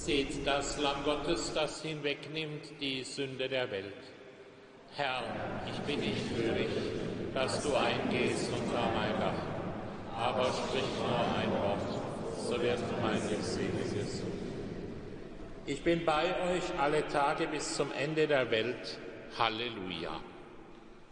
Seht das Lamm Gottes, das hinwegnimmt die Sünde der Welt. Herr, ich bin nicht würdig, dass du eingehst unter mein Dach, aber sprich nur ein Wort, so wird mein Segen gesund. Ich bin bei euch alle Tage bis zum Ende der Welt. Halleluja.